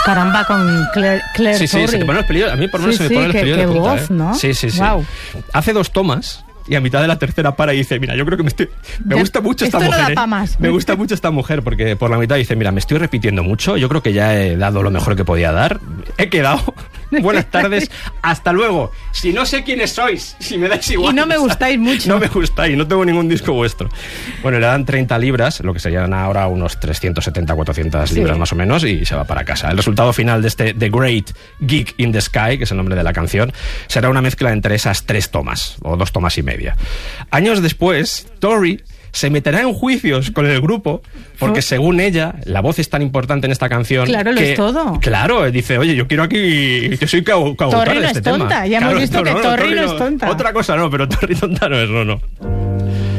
Caramba, con Claire Sí, Torrey. se te ponen los pelillos. A mí por lo menos se me ponen los pelillos de qué punta, voz, ¿no? Sí. Wow. Hace 2 tomas y a mitad de la tercera para y dice, mira, yo creo que me gusta mucho esta esto mujer. No da pa' más. Me gusta mucho esta mujer porque por la mitad dice, mira, me estoy repitiendo mucho, yo creo que ya he dado lo mejor que podía dar, he quedado. Buenas tardes, hasta luego. Si no sé quiénes sois, si me dais igual. Y no me gustáis mucho. No me gustáis, no tengo ningún disco vuestro. Bueno, le dan 30 libras, lo que serían ahora unos 370, 400 libras más o menos, y se va para casa. El resultado final de este The Great Geek in the Sky, que es el nombre de la canción, será una mezcla entre esas 3 tomas, o 2 tomas y media. Años después, Tori se meterá en juicios con el grupo porque según ella la voz es tan importante en esta canción. Claro, lo es todo. Claro, dice, oye, yo quiero aquí que soy coautor Torri de no este es tonta, tema. ya hemos visto que Torri no es tonta. Otra cosa no, pero Torri tonta no es, no.